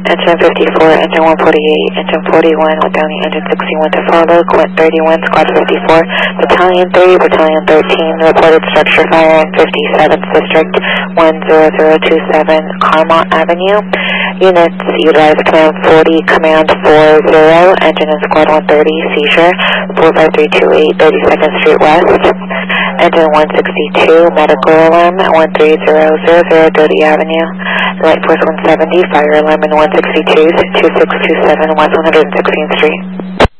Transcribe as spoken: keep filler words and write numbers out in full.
Engine fifty-four, engine one forty-eight, engine forty-one, with Downey engine sixty-one to follow, Quint thirty-one, squad fifty-four, Battalion three, Battalion thirteen, reported structure fire in fifty-seventh District, one zero zero two seven, Carmont Avenue. Units utilize command forty, command four zero, engine in squad one thirty, seizure, four five three two eight, thirty-second Street West. Engine one sixty-two, medical alarm, one three zero zero zero, Doty Avenue. Light Force one seventy, fire alarm in one sixty-two, two six two seven, West one hundred sixteenth Street.